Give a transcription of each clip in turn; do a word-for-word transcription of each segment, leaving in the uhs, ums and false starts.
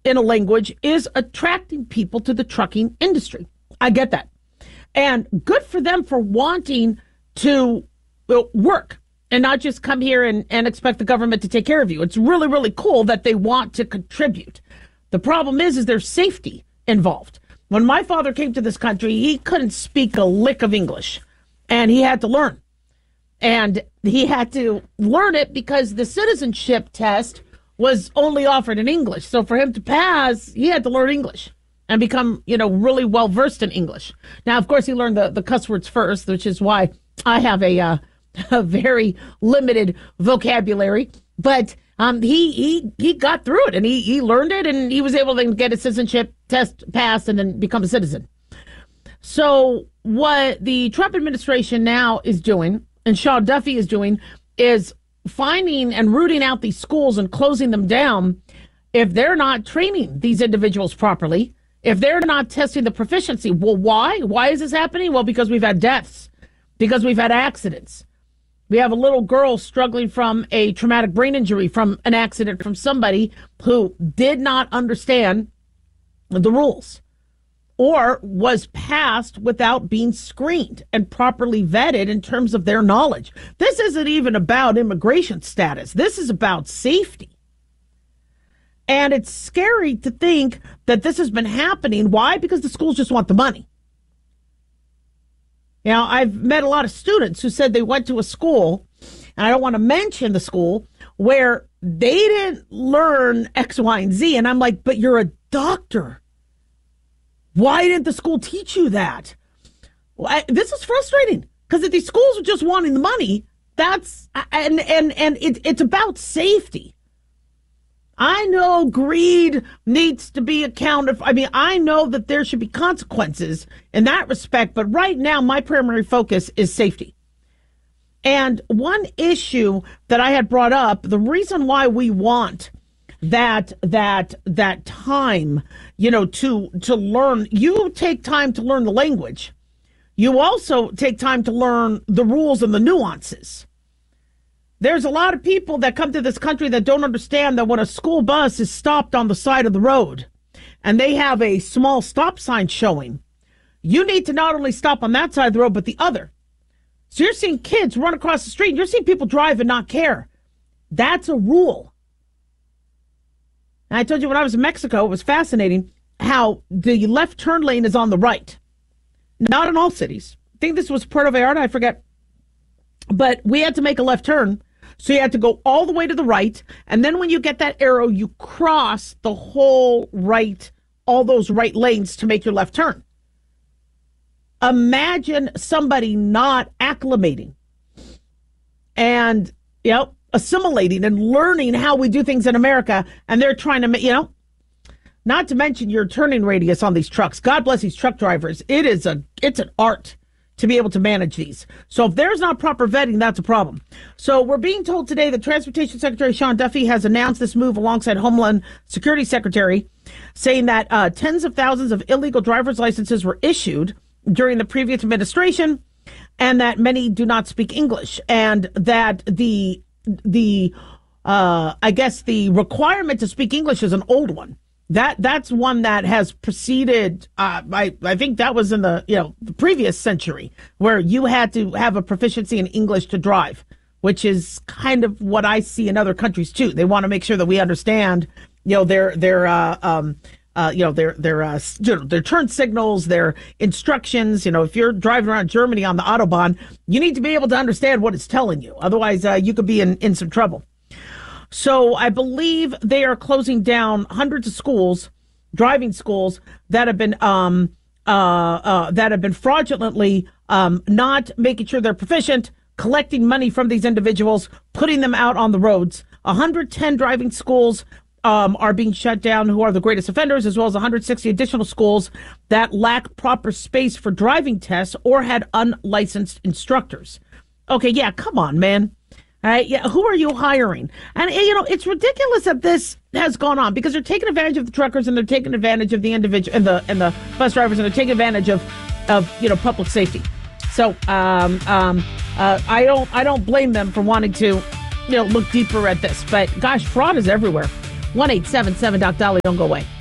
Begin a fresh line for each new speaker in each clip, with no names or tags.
in a language is attracting people to the trucking industry. I get that. And good for them for wanting to work and not just come here and, and expect the government to take care of you. It's really, really cool that they want to contribute. The problem is, is there's safety involved. When my father came to this country, he couldn't speak a lick of English, and he had to learn. And he had to learn it because the citizenship test was only offered in English. So for him to pass, he had to learn English and become, you know, really well versed in English. Now, of course, he learned the, the cuss words first, which is why I have a, uh, a very limited vocabulary. But um, he he he got through it, and he, he learned it, and he was able to get a citizenship test passed and then become a citizen. So what the Trump administration now is doing, and Sean Duffy is doing, is finding and rooting out these schools and closing them down if they're not training these individuals properly, if they're not testing the proficiency. Well, why? Why is this happening? Well, because we've had deaths, because we've had accidents. We have a little girl struggling from a traumatic brain injury from an accident from somebody who did not understand the rules or was passed without being screened and properly vetted in terms of their knowledge. This isn't even about immigration status. This is about safety. And it's scary to think that this has been happening. Why? Because the schools just want the money. You know, I've met a lot of students who said they went to a school, and I don't want to mention the school, where they didn't learn X, Y, and Z. And I'm like, but you're a doctor. Why didn't the school teach you that? Well, I, this is frustrating because if these schools are just wanting the money, that's and and and it, it's about safety. I know greed needs to be accounted for. I mean, I know that there should be consequences in that respect, but right now my primary focus is safety. And one issue that I had brought up, the reason why we want that that that time, you know, to to learn, you take time to learn the language. You also take time to learn the rules and the nuances. There's a lot of people that come to this country that don't understand that when a school bus is stopped on the side of the road and they have a small stop sign showing, you need to not only stop on that side of the road, but the other. So you're seeing kids run across the street, and you're seeing people drive and not care. That's a rule. And I told you when I was in Mexico, it was fascinating how the left turn lane is on the right. Not in all cities. I think this was Puerto Vallarta, I forget. But we had to make a left turn. So you had to go all the way to the right. And then when you get that arrow, you cross the whole right, all those right lanes to make your left turn. Imagine somebody not acclimating and, you know, assimilating and learning how we do things in America. And they're trying to, you know, not to mention your turning radius on these trucks. God bless these truck drivers. It is a, it's an art to be able to manage these. So if there's not proper vetting, that's a problem. So we're being told today that Transportation Secretary Sean Duffy has announced this move alongside Homeland Security Secretary, saying that uh, tens of thousands of illegal driver's licenses were issued during the previous administration and that many do not speak English, and that the, the uh, I guess the requirement to speak English is an old one. That that's one that has preceded. Uh, I I think that was in the you know the previous century where you had to have a proficiency in English to drive, which is kind of what I see in other countries too. They want to make sure that we understand, you know, their their uh, um uh you know their their uh you know, their turn signals, their instructions. You know, if you're driving around Germany on the Autobahn, you need to be able to understand what it's telling you. Otherwise, uh, you could be in in some trouble. So I believe they are closing down hundreds of schools, driving schools that have been um, uh, uh, that have been fraudulently um, not making sure they're proficient, collecting money from these individuals, putting them out on the roads. one hundred ten driving schools um, are being shut down, who are the greatest offenders, as well as one hundred sixty additional schools that lack proper space for driving tests or had unlicensed instructors. Okay, yeah, come on, man. All right, yeah, who are you hiring? And, you know, it's ridiculous that this has gone on because they're taking advantage of the truckers and they're taking advantage of the individual and the and the bus drivers, and they're taking advantage of, of you know, public safety. So um, um, uh, I don't I don't blame them for wanting to, you know, look deeper at this. But, gosh, fraud is everywhere. one eight seven seven Doc Dolly. Don't go away.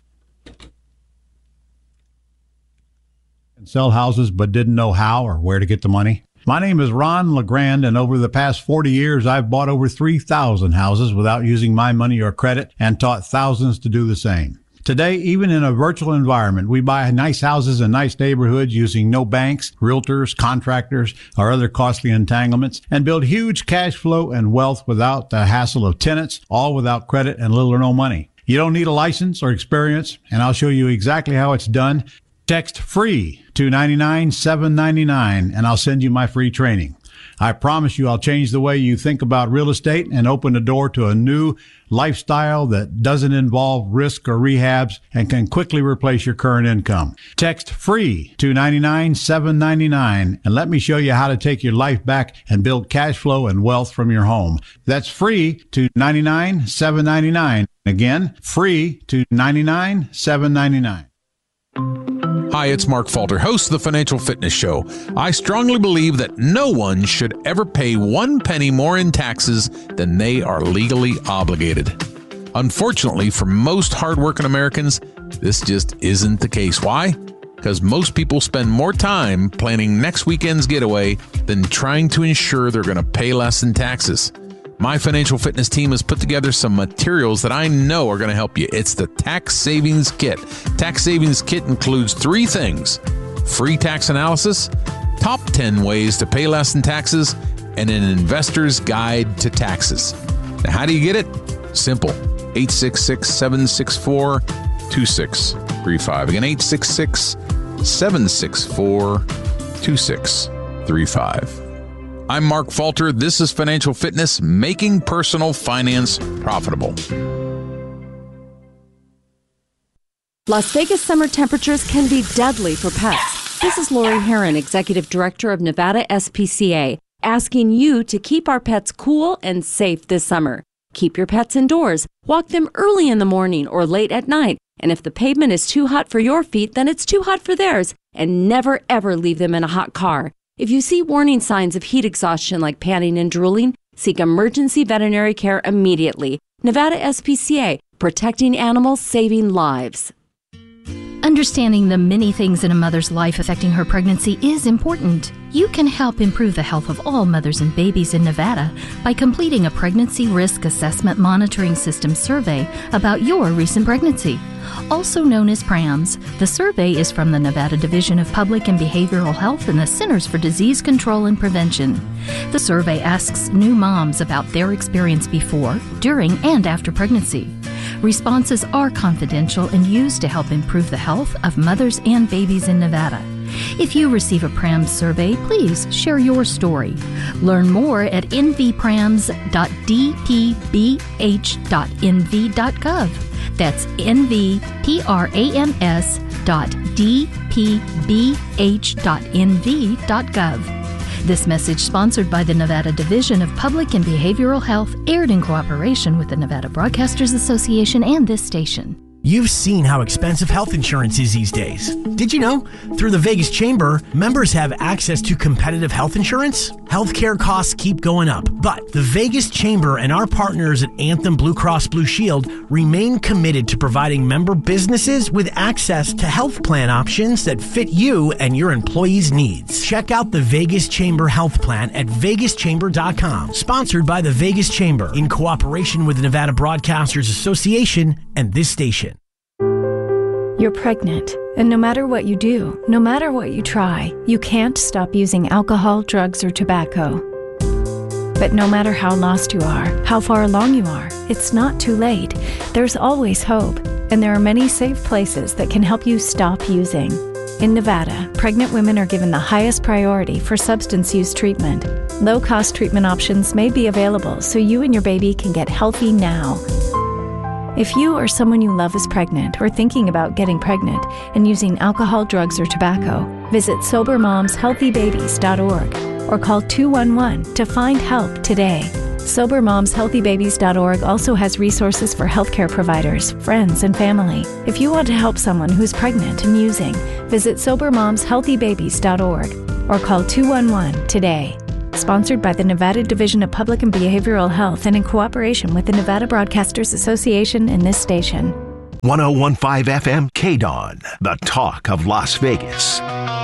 And sell houses but didn't know how or where to get the money? My name is Ron LeGrand, and over the past forty years, I've bought over three thousand houses without using my money or credit and taught thousands to do the same. Today, even in a virtual environment, we buy nice houses in nice neighborhoods using no banks, realtors, contractors, or other costly entanglements, and build huge cash flow and wealth without the hassle of tenants, all without credit and little or no money. You don't need a license or experience, and I'll show you exactly how it's done. Text FREE to nine nine seven nine nine, and I'll send you my free training. I promise you I'll change the way you think about real estate and open the door to a new lifestyle that doesn't involve risk or rehabs and can quickly replace your current income. Text FREE to nine nine seven nine nine and let me show you how to take your life back and build cash flow and wealth from your home. That's FREE to nine nine seven nine nine. Again, FREE to nine nine seven nine nine.
Hi, it's Mark Falter, host of the Financial Fitness Show. I strongly believe that no one should ever pay one penny more in taxes than they are legally obligated. Unfortunately, for most hardworking Americans, this just isn't the case. Why? Because most people spend more time planning next weekend's getaway than trying to ensure they're going to pay less in taxes. My Financial Fitness team has put together some materials that I know are going to help you. It's the Tax Savings Kit. Tax Savings Kit includes three things: free tax analysis, top ten ways to pay less in taxes, and an investor's guide to taxes. Now, how do you get it? Simple. eight six six, seven six four, two six three five. Again, eight six six, seven six four, two six three five. I'm Mark Falter. This is Financial Fitness, making personal finance profitable.
Las Vegas summer temperatures can be deadly for pets. This is Lori Heron, Executive Director of Nevada S P C A, asking you to keep our pets cool and safe this summer. Keep your pets indoors. Walk them early in the morning or late at night. And if the pavement is too hot for your feet, then it's too hot for theirs. And never, ever leave them in a hot car. If you see warning signs of heat exhaustion like panting and drooling, seek emergency veterinary care immediately. Nevada S P C A, protecting animals, saving lives.
Understanding the many things in a mother's life affecting her pregnancy is important. You can help improve the health of all mothers and babies in Nevada by completing a Pregnancy Risk Assessment Monitoring System survey about your recent pregnancy. Also known as PRAMS, the survey is from the Nevada Division of Public and Behavioral Health and the Centers for Disease Control and Prevention. The survey asks new moms about their experience before, during, and after pregnancy. Responses are confidential and used to help improve the health of mothers and babies in Nevada. If you receive a PRAMS survey, please share your story. Learn more at n v prams dot d p b h dot n v dot gov. That's n v prams dot d p b h dot n v dot gov. This message sponsored by the Nevada Division of Public and Behavioral Health, aired in cooperation with the Nevada Broadcasters Association and this station.
You've seen how expensive health insurance is these days. Did you know? Through the Vegas Chamber, members have access to competitive health insurance. Healthcare costs keep going up, but the Vegas Chamber and our partners at Anthem Blue Cross Blue Shield remain committed to providing member businesses with access to health plan options that fit you and your employees' needs. Check out the Vegas Chamber Health Plan at vegas chamber dot com. Sponsored by the Vegas Chamber in cooperation with the Nevada Broadcasters Association and this station.
You're pregnant, and no matter what you do, no matter what you try, you can't stop using alcohol, drugs, or tobacco. But no matter how lost you are, how far along you are, it's not too late. There's always hope, and there are many safe places that can help you stop using. In Nevada, pregnant women are given the highest priority for substance use treatment. Low-cost treatment options may be available so you and your baby can get healthy now. If you or someone you love is pregnant or thinking about getting pregnant and using alcohol, drugs, or tobacco, visit sober moms healthy babies dot org or call two one one to find help today. sober moms healthy babies dot org also has resources for healthcare providers, friends, and family. If you want to help someone who's pregnant and using, visit sober moms healthy babies dot org or call two one one today. Sponsored by the Nevada Division of Public and Behavioral Health and in cooperation with the Nevada Broadcasters Association and this station.
one oh one point five F M K D O N, the talk of Las Vegas.